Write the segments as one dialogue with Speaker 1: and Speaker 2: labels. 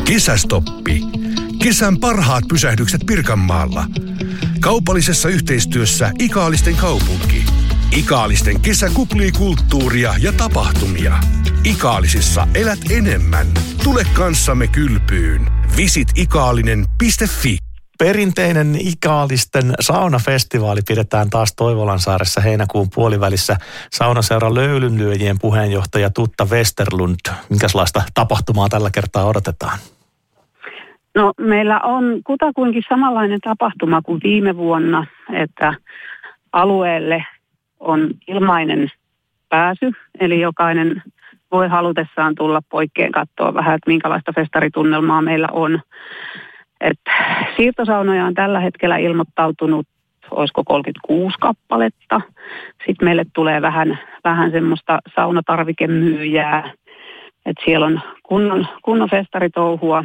Speaker 1: Kesästoppi. Kesän parhaat pysähdykset Pirkanmaalla. Kaupallisessa yhteistyössä Ikaalisten kaupunki. Ikaalisten kesä kuplii kulttuuria ja tapahtumia. Ikaalisissa elät enemmän. Tule kanssamme kylpyyn. Visit ikaalinen.fi.
Speaker 2: Perinteinen Ikaalisten saunafestivaali pidetään taas Toivolansaaressa heinäkuun puolivälissä. Saunaseura Löylynlyöjien puheenjohtaja Tutta Westerlund. Minkälaista tapahtumaa tällä kertaa odotetaan?
Speaker 3: No meillä on kutakuinkin samanlainen tapahtuma kuin viime vuonna, että alueelle on ilmainen pääsy, eli jokainen voi halutessaan tulla poikkeen katsoa vähän, että minkälaista festaritunnelmaa meillä on. Että siirtosaunoja on tällä hetkellä ilmoittautunut, olisiko 36 kappaletta. Sitten meille tulee vähän semmoista saunatarvikemyyjää, että siellä on kunnon festaritouhua.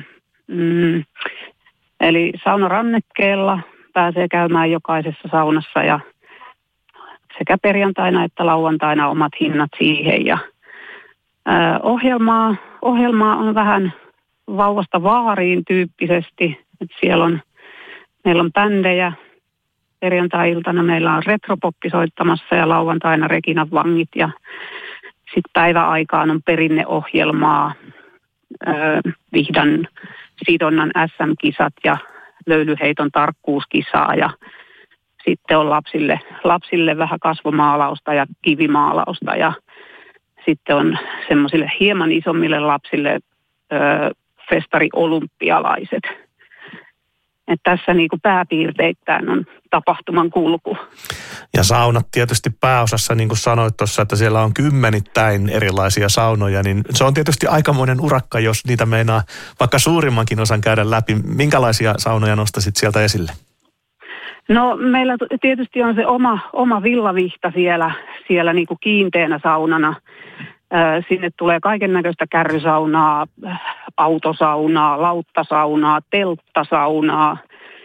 Speaker 3: Eli saunarannekkeella pääsee käymään jokaisessa saunassa ja sekä perjantaina että lauantaina omat hinnat siihen. Ja ohjelmaa on vähän vauvasta vaariin tyyppisesti. Että meillä on bändejä. Perjantai-iltana meillä on retropoppi soittamassa ja lauantaina Reginan vangit. Ja sitten päiväaikaan on perinneohjelmaa, vihdan sidonnan SM-kisat ja löylyheiton tarkkuuskisaa. Ja sitten on lapsille vähän kasvomaalausta ja kivimaalausta. Ja sitten on semmoisille hieman isommille lapsille festari-olympialaiset. Että tässä niin kuin pääpiirteittäin on tapahtuman kulku.
Speaker 2: Ja saunat tietysti pääosassa, niin kuin sanoit tuossa, että siellä on kymmenittäin erilaisia saunoja, niin se on tietysti aikamoinen urakka, jos niitä meinaa vaikka suurimmankin osan käydä läpi. Minkälaisia saunoja nostasit sieltä esille?
Speaker 3: No meillä tietysti on se oma villavihta siellä niin kuin kiinteänä saunana. Sinne tulee kaiken näköistä kärrysaunaa, autosaunaa, lauttasaunaa, telttasaunaa,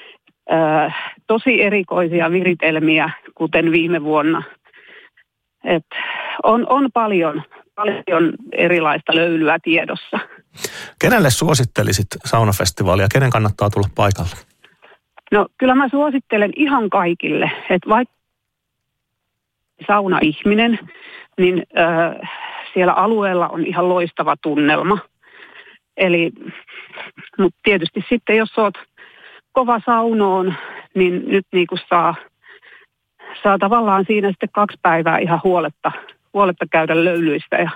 Speaker 3: tosi erikoisia viritelmiä, kuten viime vuonna. Et on paljon erilaista löylyä tiedossa.
Speaker 2: Kenelle suosittelisit saunafestivaalia? Kenen kannattaa tulla paikalle?
Speaker 3: No kyllä mä suosittelen ihan kaikille, että vaikka saunaihminen, niin siellä alueella on ihan loistava tunnelma. Mutta tietysti sitten jos oot kova saunoon, niin nyt niinku saa tavallaan siinä sitten 2 päivää ihan huoletta käydä löylyistä. Ja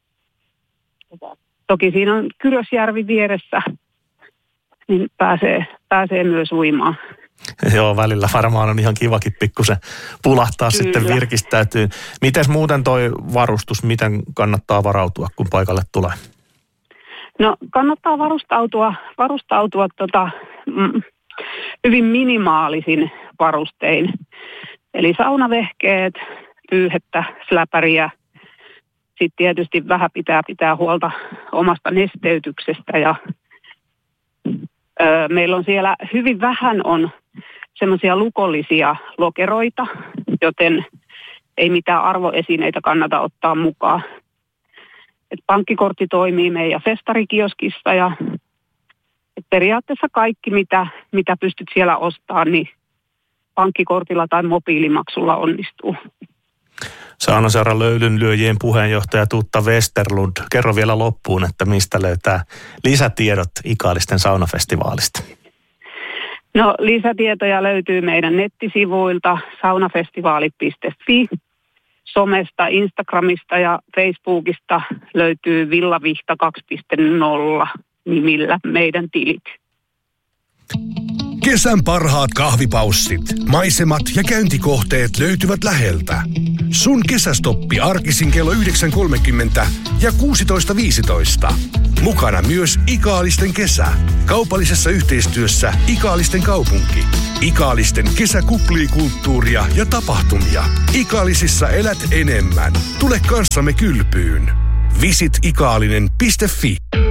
Speaker 3: toki siinä on Kyrösjärvi vieressä, niin pääsee myös uimaan.
Speaker 2: Joo, välillä varmaan on ihan kivakin pikkusen pulahtaa Kyllä. sitten virkistäytyy. Mites muuten toi varustus, miten kannattaa varautua, kun paikalle tulee?
Speaker 3: No kannattaa varustautua hyvin minimaalisin varustein. Eli saunavehkeet, pyyhettä, släpäriä. Sitten tietysti vähän pitää huolta omasta nesteytyksestä ja meillä on siellä hyvin vähän on semmoisia lukollisia lokeroita, joten ei mitään arvoesineitä kannata ottaa mukaan. Et pankkikortti toimii meidän festarikioskissa ja periaatteessa kaikki, mitä pystyt siellä ostamaan, niin pankkikortilla tai mobiilimaksulla onnistuu.
Speaker 2: Saunaseura Löylynlyöjien puheenjohtaja Tutta Westerlund. Kerro vielä loppuun, että mistä löytää lisätiedot Ikaalisten saunafestivaalista.
Speaker 3: No lisätietoja löytyy meidän nettisivuilta saunafestivaali.fi. Somesta, Instagramista ja Facebookista löytyy Villavihta 2.0 nimillä meidän tilit.
Speaker 1: Kesän parhaat kahvipaussit, maisemat ja käyntikohteet löytyvät läheltä. Sun kesästoppi arkisin kello 9.30 ja 16.15. Mukana myös Ikaalisten kesä. Kaupallisessa yhteistyössä Ikaalisten kaupunki. Ikaalisten kesä kuplii kulttuuria ja tapahtumia. Ikaalisissa elät enemmän. Tule kanssamme kylpyyn. Visit ikaalinen.fi.